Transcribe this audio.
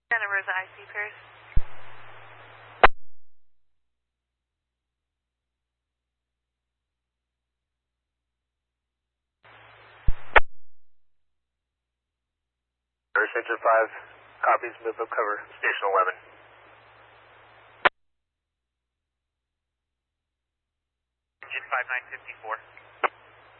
Santa Rosa IC pairs. Center 5, copies, move up cover, station 11. Engine 5954.